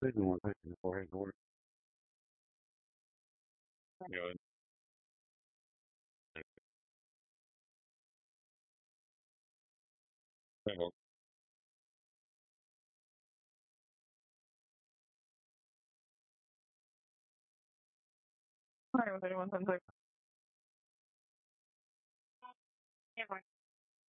decision was taken to go ahead and work. You know, and, Sorry, was anyone something?